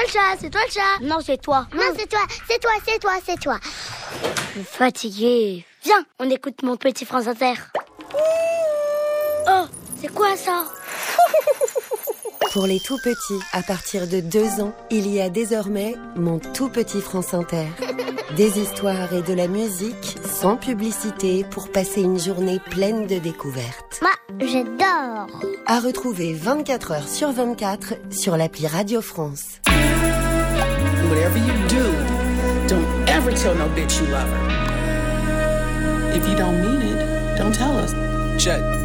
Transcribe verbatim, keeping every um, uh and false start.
le chat, c'est toi le chat. Non, c'est toi. Non, c'est toi, c'est toi, c'est toi, c'est toi. Je suis fatiguée. Viens, on écoute Mon Petit France Inter. Oh, c'est quoi ça? Pour les tout petits, à partir de deux ans, il y a désormais Mon Tout Petit France Inter. Des histoires et de la musique sans publicité pour passer une journée pleine de découvertes. Moi, j'adore. À retrouver vingt-quatre heures sur vingt-quatre sur l'appli Radio France. Whatever you do, don't ever tell no bitch you love her. If you don't mean it, don't tell us. Check.